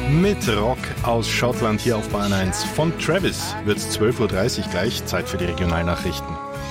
Mit Rock aus Schottland hier auf Bayern 1. Von Travis wird es 12.30 Uhr gleich, Zeit für die Regionalnachrichten.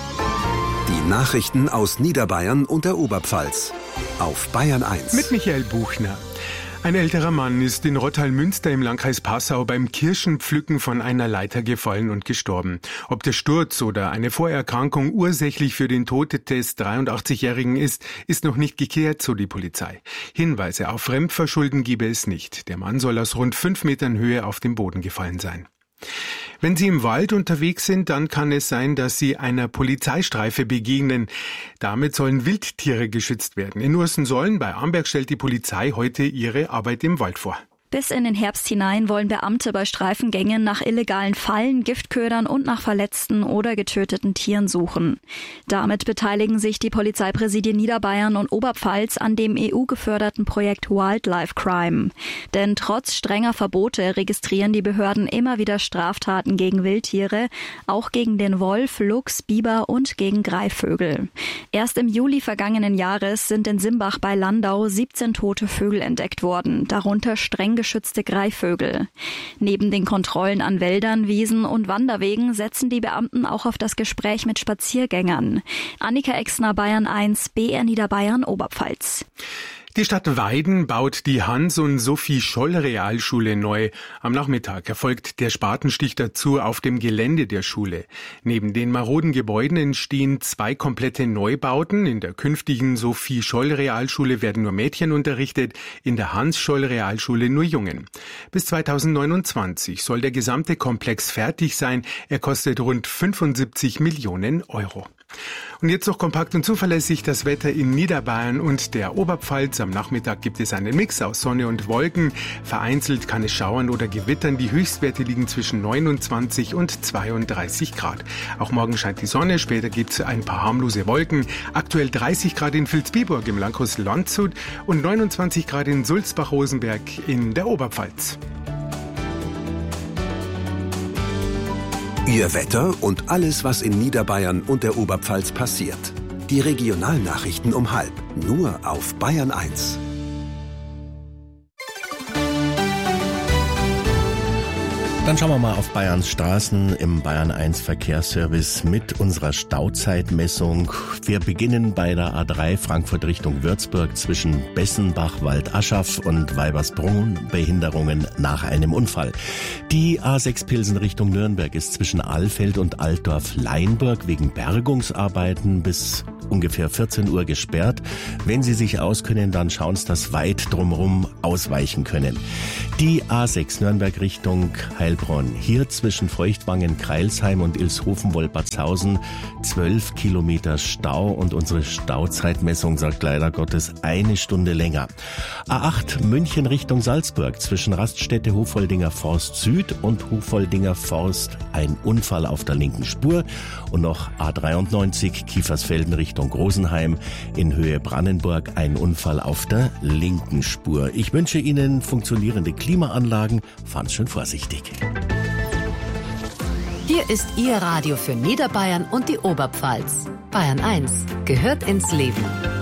Die Nachrichten aus Niederbayern und der Oberpfalz auf Bayern 1. Mit Michael Buchner. Ein älterer Mann ist in Rottal-Münster im Landkreis Passau beim Kirschenpflücken von einer Leiter gefallen und gestorben. Ob der Sturz oder eine Vorerkrankung ursächlich für den Tod des 83-Jährigen ist noch nicht geklärt, so die Polizei. Hinweise auf Fremdverschulden gebe es nicht. Der Mann soll aus rund 5 Metern Höhe auf den Boden gefallen sein. Wenn Sie im Wald unterwegs sind, dann kann es sein, dass Sie einer Polizeistreife begegnen. Damit sollen Wildtiere geschützt werden. In Ursensollen bei Amberg stellt die Polizei heute ihre Arbeit im Wald vor. Bis in den Herbst hinein wollen Beamte bei Streifengängen nach illegalen Fallen, Giftködern und nach verletzten oder getöteten Tieren suchen. Damit beteiligen sich die Polizeipräsidien Niederbayern und Oberpfalz an dem EU-geförderten Projekt Wildlife Crime. Denn trotz strenger Verbote registrieren die Behörden immer wieder Straftaten gegen Wildtiere, auch gegen den Wolf, Luchs, Biber und gegen Greifvögel. Erst im Juli vergangenen Jahres sind in Simbach bei Landau 17 tote Vögel entdeckt worden, darunter streng geschützte Greifvögel. Neben den Kontrollen an Wäldern, Wiesen und Wanderwegen setzen die Beamten auch auf das Gespräch mit Spaziergängern. Annika Exner, Bayern 1, BR Niederbayern, Oberpfalz. Die Stadt Weiden baut die Hans-und-Sophie-Scholl-Realschule neu. Am Nachmittag erfolgt der Spatenstich dazu auf dem Gelände der Schule. Neben den maroden Gebäuden entstehen 2 komplette Neubauten. In der künftigen Sophie-Scholl-Realschule werden nur Mädchen unterrichtet, in der Hans-Scholl-Realschule nur Jungen. Bis 2029 soll der gesamte Komplex fertig sein. Er kostet rund 75 Millionen Euro. Und jetzt noch kompakt und zuverlässig das Wetter in Niederbayern und der Oberpfalz. Am Nachmittag gibt es einen Mix aus Sonne und Wolken. Vereinzelt kann es schauern oder gewittern. Die Höchstwerte liegen zwischen 29 und 32 Grad. Auch morgen scheint die Sonne, später gibt es ein paar harmlose Wolken. Aktuell 30 Grad in Vilsbiburg im Landkreis Landshut und 29 Grad in Sulzbach-Rosenberg in der Oberpfalz. Ihr Wetter und alles, was in Niederbayern und der Oberpfalz passiert. Die Regionalnachrichten um 12:30, nur auf Bayern 1. Dann schauen wir mal auf Bayerns Straßen im Bayern 1 Verkehrsservice mit unserer Stauzeitmessung. Wir beginnen bei der A3 Frankfurt Richtung Würzburg zwischen Bessenbach, Waldaschaff und Weibersbrunn. Behinderungen nach einem Unfall. Die A6 Pilsen Richtung Nürnberg ist zwischen Alfeld und Altdorf-Leinburg wegen Bergungsarbeiten bis ungefähr 14 Uhr gesperrt. Wenn Sie sich auskennen, dann schauen Sie, dass weit drumherum ausweichen können. Die A6 Nürnberg Richtung Heilbronn. Hier zwischen Feuchtwangen, Kreilsheim und Ilshofen-Wolpertshausen 12 Kilometer Stau und unsere Stauzeitmessung sagt leider Gottes 1 Stunde länger. A8 München Richtung Salzburg zwischen Raststätte Hofoldinger Forst Süd und Hofoldinger Forst ein Unfall auf der linken Spur und noch A93 Kiefersfelden Richtung Großenheim in Höhe Brandenburg ein Unfall auf der linken Spur. Ich wünsche Ihnen funktionierende Klimaanlagen, fahren Sie schön vorsichtig. Hier ist Ihr Radio für Niederbayern und die Oberpfalz. Bayern 1 gehört ins Leben.